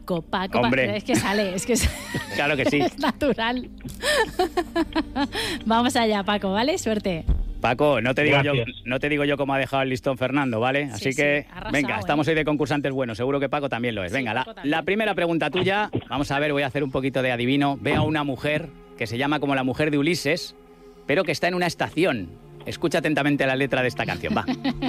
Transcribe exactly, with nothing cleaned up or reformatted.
Paco, Paco, Hombre. Paco, es que sale, es que es, Claro que sí. es natural. Vamos allá, Paco, ¿vale? Suerte. Paco, no te digo yo, Gracias. no te digo yo cómo ha dejado el listón Fernando, ¿vale? Sí, Así sí, que, ha arrasado, venga, ¿eh? estamos hoy de concursantes buenos, seguro que Paco también lo es. Sí, Venga, la, Paco también. la primera pregunta tuya, vamos a ver, voy a hacer un poquito de adivino. Ve a una mujer que se llama como la mujer de Ulises, pero que está en una estación. Escucha atentamente la letra de esta canción, va.